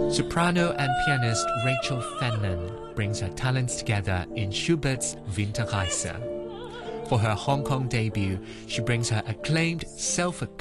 Soprano and pianist Rachel Fennon brings her talents together in Schubert's Winterreise. For her Hong Kong debut, she brings her acclaimed self